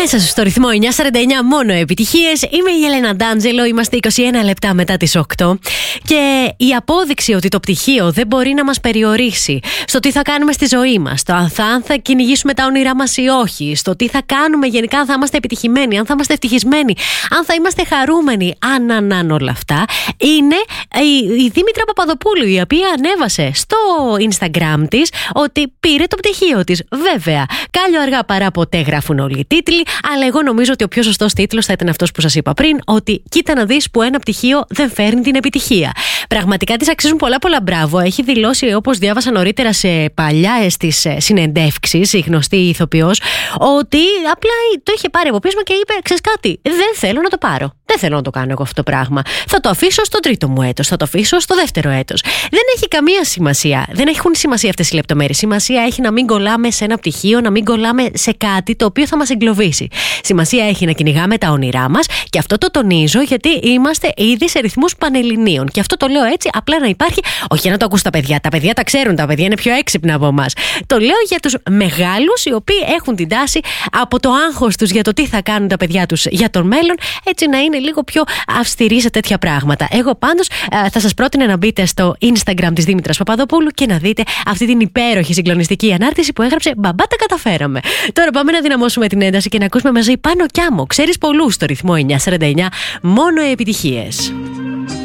Μέσα στο ρυθμό 949 μόνο επιτυχίες. Είμαι η Έλενα Ντάντζελο, είμαστε 21 λεπτά μετά τις 8. Και η απόδειξη ότι το πτυχίο δεν μπορεί να μας περιορίσει στο τι θα κάνουμε στη ζωή μας, στο αν θα κυνηγήσουμε τα όνειρά μας ή όχι, στο τι θα κάνουμε γενικά, αν θα είμαστε επιτυχημένοι, αν θα είμαστε ευτυχισμένοι, αν θα είμαστε χαρούμενοι, αν όλα αυτά, είναι η Δήμητρα Παπαδοπούλου, η οποία ανέβασε στο Instagram της ότι πήρε το πτυχίο της. Βέβαια, κάλλιο αργά παρά ποτέ, γράφουν όλοι οι τίτλοι, αλλά εγώ νομίζω ότι ο πιο σωστός τίτλος θα ήταν αυτός που σας είπα πριν, ότι κοίτα να δεις που ένα πτυχίο δεν φέρνει την επιτυχία. Πραγματικά της αξίζουν πολλά μπράβο. Έχει δηλώσει, όπως διάβασα νωρίτερα σε παλιές της συνεντεύξεις, η γνωστή ηθοποιός, ότι απλά το είχε πάρει από πίσω και είπε: ξέρεις κάτι, δεν θέλω να το πάρω. Δεν θέλω να το κάνω εγώ αυτό το πράγμα. Θα το αφήσω στο τρίτο μου έτος, θα το αφήσω στο δεύτερο έτος. Δεν έχει καμία σημασία. Δεν έχουν σημασία αυτές οι λεπτομέρειες. Σημασία έχει να μην κολλάμε σε ένα πτυχίο, να μην κολλάμε σε κάτι το οποίο θα μας εγκλωβίσει. Σημασία έχει να κυνηγάμε τα όνειρά μας, και αυτό το τονίζω γιατί είμαστε ήδη σε ρυθμούς πανελληνίων. Και αυτό το λέω έτσι, απλά να υπάρχει, όχι για να το ακούσουν τα παιδιά. Τα παιδιά τα ξέρουν, τα παιδιά είναι πιο έξυπνα από εμάς. Το λέω για τους μεγάλους, οι οποίοι έχουν την τάση από το άγχος τους για το τι θα κάνουν τα παιδιά τους για τον μέλλον, έτσι να είναι λίγο πιο αυστηροί σε τέτοια πράγματα. Εγώ πάντως θα σας πρότεινα να μπείτε στο Instagram της Δήμητρας Παπαδοπούλου και να δείτε αυτή την υπέροχη συγκλονιστική ανάρτηση που έγραψε: μπαμπά, τα καταφέραμε. Τώρα πάμε να δυναμώσουμε την ένταση και να ακούσουμε μαζί Πάνω κι Άμμο. Ξέρεις πολλούς στο ρυθμό 949, μόνο επιτυχίες.